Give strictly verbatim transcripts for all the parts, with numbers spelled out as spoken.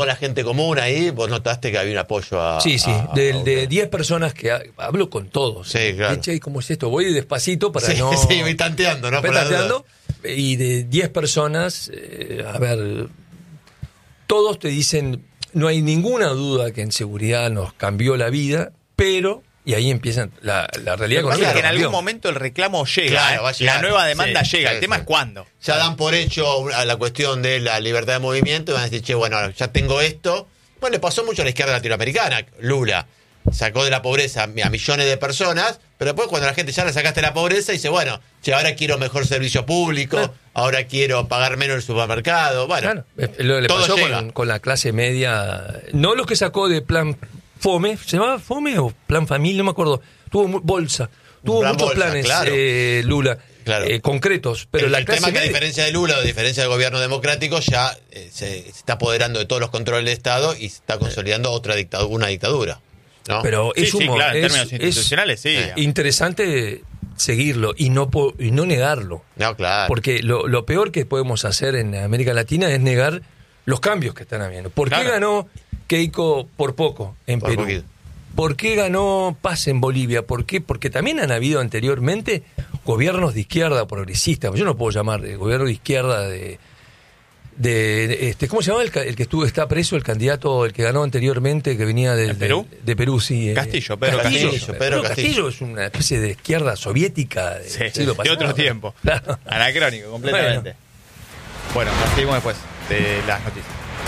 con la gente común ahí, vos notaste que había un apoyo a... Sí, sí, a, de, a de diez personas que ha, hablo con todos. Sí, claro. Che, ¿cómo es esto? Voy despacito para sí, no... Sí, voy tanteando, ¿no? Voy Por la tanteando, duda. y de diez personas, eh, a ver, todos te dicen, no hay ninguna duda que en seguridad nos cambió la vida, pero... Y ahí empiezan la, la realidad Lo que pasa económica. es que en cambió. algún momento el reclamo llega, Claro, ¿eh? va a llegar. La nueva demanda Sí, llega, sí, el tema sí. es cuándo. Ya dan por hecho a la cuestión de la libertad de movimiento y van a decir, che, bueno, ya tengo esto. Bueno, le pasó mucho a la izquierda latinoamericana. Lula sacó de la pobreza a millones de personas, pero después cuando la gente ya le sacaste la pobreza, dice, bueno, che, ahora quiero mejor servicio público, claro. ahora quiero pagar menos el supermercado. Bueno, claro. Lo le todo pasó llega. con, con la clase media, no los que sacó de plan FOME, ¿se llamaba FOME o plan familia? No me acuerdo. Tuvo mu- bolsa, tuvo Plan muchos bolsa, planes, claro. eh, Lula, Claro. eh, concretos, pero el, la el clase tema que a media... diferencia de Lula o a diferencia del gobierno democrático ya eh, se, se está apoderando de todos los controles del Estado y se está consolidando otra dictadura, una dictadura, ¿no? Pero Sí, es, sí, humo, claro, en es, términos es institucionales, sí. interesante seguirlo y no po- y no negarlo. No, claro. Porque lo, lo peor que podemos hacer en América Latina es negar los cambios que están habiendo. ¿Por Claro. qué ganó Keiko por poco en Por Perú? poquito. ¿Por qué ganó Paz en Bolivia? ¿Por qué? Porque también han habido anteriormente gobiernos de izquierda progresistas. Yo no puedo llamar de gobierno de izquierda de... de, de, este ¿cómo se llama el, ca- el que estuvo está preso, el candidato, el que ganó anteriormente, que venía de, ¿En Perú? de, de Perú, sí. eh, Castillo, Pedro Castillo. Castillo, Pedro Pedro Castillo. Castillo. es una especie de izquierda soviética del Sí, siglo de pasado. otro tiempo. Claro. Anacrónico, completamente. Bueno, nos seguimos después de las noticias.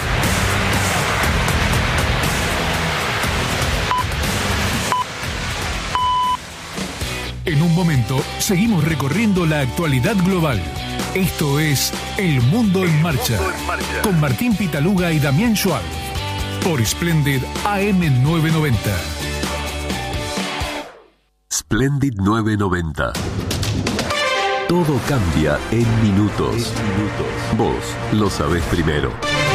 En un momento, seguimos recorriendo la actualidad global. Esto es El Mundo en Marcha, con Martín Pitaluga y Damián Schwab, por Splendid A M novecientos noventa. Splendid novecientos noventa. Todo cambia en minutos. Vos lo sabés primero.